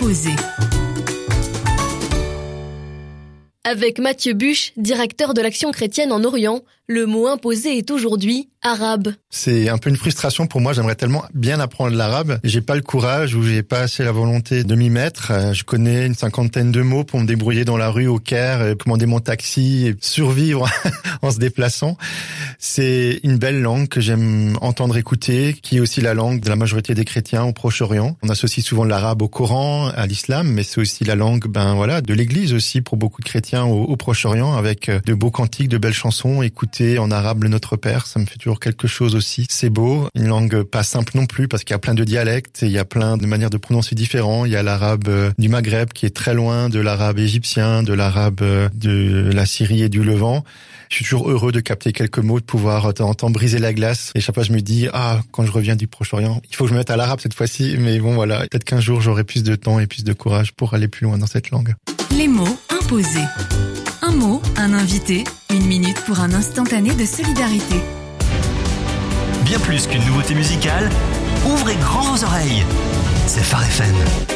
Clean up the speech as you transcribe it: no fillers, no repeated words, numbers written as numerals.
imposés. Avec Mathieu Buche, directeur de l'Action chrétienne en Orient, le mot imposé est aujourd'hui arabe. C'est un peu une frustration pour moi, j'aimerais tellement bien apprendre l'arabe. J'ai pas le courage ou j'ai pas assez la volonté de m'y mettre. Je connais une 50aine de mots pour me débrouiller dans la rue au Caire, commander mon taxi et survivre en se déplaçant. C'est une belle langue que j'aime entendre écouter, qui est aussi la langue de la majorité des chrétiens au Proche-Orient. On associe souvent l'arabe au Coran, à l'islam, mais c'est aussi la langue, de l'église aussi pour beaucoup de chrétiens au Proche-Orient, avec de beaux cantiques, de belles chansons, écouter en arabe le Notre Père, ça me fait toujours quelque chose aussi. C'est beau, une langue pas simple non plus, parce qu'il y a plein de dialectes, et il y a plein de manières de prononcer différents. Il y a l'arabe du Maghreb qui est très loin de l'arabe égyptien, de l'arabe de la Syrie et du Levant. Je suis toujours heureux de capter quelques mots, de pouvoir de temps en temps briser la glace. Et chaque fois, je me dis, quand je reviens du Proche-Orient, il faut que je me mette à l'arabe cette fois-ci. Mais bon, voilà, peut-être qu'un jour, j'aurai plus de temps et plus de courage pour aller plus loin dans cette langue. Les mots imposés. Un mot, un invité, 1 minute pour un instantané de solidarité. Bien plus qu'une nouveauté musicale, ouvrez grand vos oreilles. C'est Phare FM.